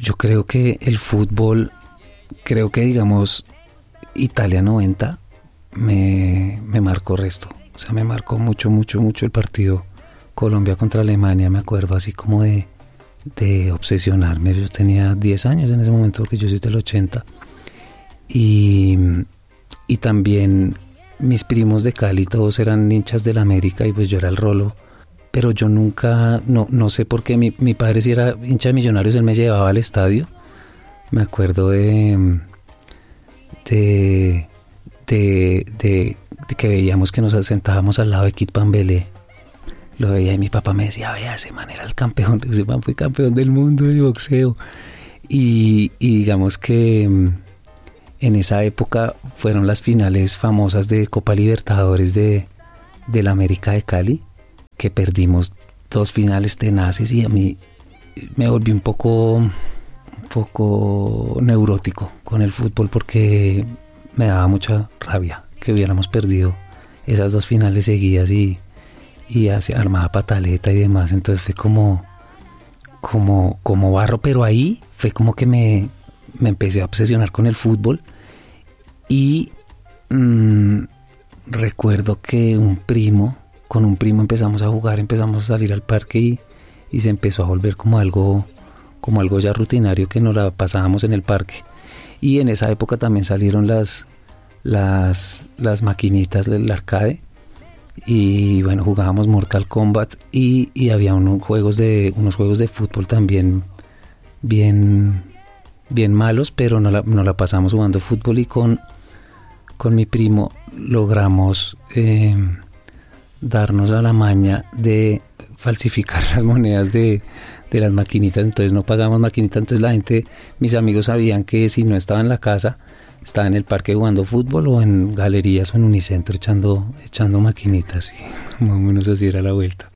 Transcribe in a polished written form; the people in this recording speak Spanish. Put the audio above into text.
yo creo que el fútbol, creo que digamos Italia 90 me marcó resto. O sea, me marcó mucho, mucho, mucho el partido Colombia contra Alemania. Me acuerdo así como de obsesionarme. Yo tenía 10 años en ese momento porque yo soy del 80. Y también mis primos de Cali, todos eran hinchas del América y pues yo era el rolo. Pero yo nunca, no sé por qué, mi padre sí era hincha de Millonarios, él me llevaba al estadio. Me acuerdo de que veíamos que nos sentábamos al lado de Kit Pambelé. Lo veía y mi papá me decía, vea, ese man era el campeón, ese man fue campeón del mundo de boxeo. Y digamos que en esa época fueron las finales famosas de Copa Libertadores del América de Cali, que perdimos 2 finales tenaces y a mí me volví un poco neurótico con el fútbol porque me daba mucha rabia que hubiéramos perdido esas 2 finales seguidas y armaba pataleta y demás. Entonces fue como barro, pero ahí fue como que me empecé a obsesionar con el fútbol y recuerdo que con un primo empezamos a jugar, empezamos a salir al parque y se empezó a volver como algo ya rutinario que nos la pasábamos en el parque. Y en esa época también salieron las maquinitas del arcade y bueno, jugábamos Mortal Kombat y había unos juegos de fútbol también bien malos, pero no la pasamos jugando fútbol y con mi primo logramos darnos a la maña de falsificar las monedas de las maquinitas. Entonces no pagamos maquinitas, entonces la gente, mis amigos sabían que si no estaba en la casa, estaba en el parque jugando fútbol o en galerías o en Unicentro echando maquinitas y más o menos así era la vuelta.